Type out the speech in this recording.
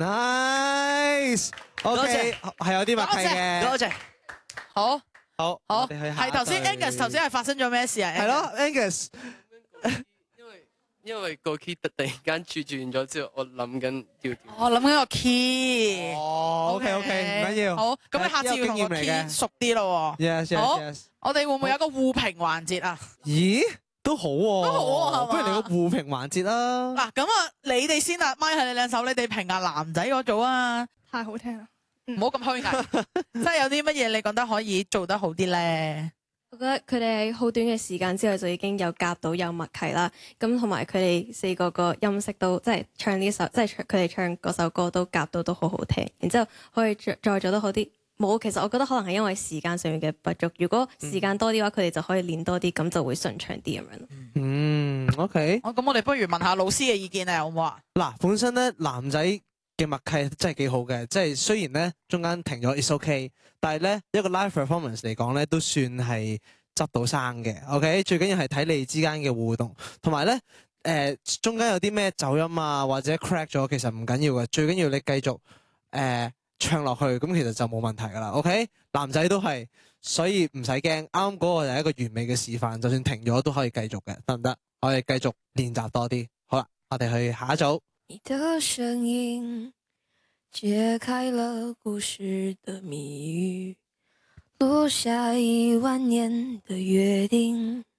Nice，OK，係有啲默契嘅。 多謝。好， 我哋去下一隊。 係頭先 Angus 頭先係發生咗咩事啊？ 係咯，Angus。 因為個 key 突然間轉咗之後，我諗緊要點。 我諗緊個 key。 OK，唔緊要。 好，咁你下次要同個 key 熟啲咯。 Yes。 好，我哋會唔會有個互評環節啊？ 咦，都好喎。 都好啊，係嘛？ 不如嚟個互評環節啦。 嗱，咁啊，你哋先啦，咪係你兩首，你哋評下男仔嗰組啊。 太好聽啦！ 唔好咁虛偽，即係有啲乜嘢你覺得可以做得好啲咧？ 我覺得佢哋喺好短嘅時間之內就已經有夾到有默契啦，咁同埋佢哋四個個音色都即係唱呢首，即係佢哋唱嗰首歌都夾到都好好聽，然之後可以再做得好啲。冇，其實我覺得可能係因為時間上面嘅不足，如果時間多啲嘅話，佢哋就可以練多啲，咁就會順暢啲咁樣。 OK。 咁我哋不如問下老師嘅意見啊，好唔好啊？ 嗱，本身咧男仔嘅默契真係幾好嘅，即係雖然咧中間停咗 is OK， 但係咧一個 live performance 嚟講咧都算係執到生嘅。OK， 最緊要係睇你之間嘅互動，同埋咧中間有啲咩走音啊或者 crack 咗，其實唔緊要嘅，最緊要你繼續唱落去，咁其實就冇問題噶啦。OK， 男仔都係，所以唔使驚。啱啱嗰個就係一個完美嘅示範，就算停咗都可以繼續嘅，得唔得？我哋繼續練習多啲。好啦，我哋去下一組。 你的聲音解開了故事的謎語，錄下1萬年的約定，